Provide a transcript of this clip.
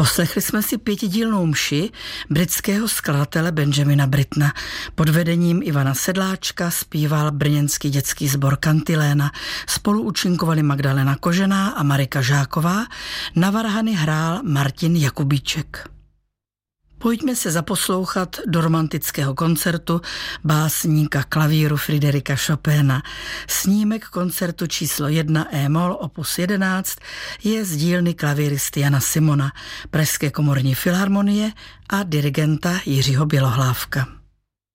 Poslechli jsme si 5dílnou mši britského skladatele Benjamina Brittona. Pod vedením Ivana Sedláčka zpíval brněnský dětský sbor Kantiléna. Spolu účinkovali Magdalena Kožená a Marika Žáková. Na varhany hrál Martin Jakubíček. Pojďme se zaposlouchat do romantického koncertu básníka klavíru Fryderika Chopina. Snímek koncertu číslo 1 E-moll opus 11 je z dílny klavíristy Jana Simona, Pražské komorní filharmonie a dirigenta Jiřího Bělohlávka.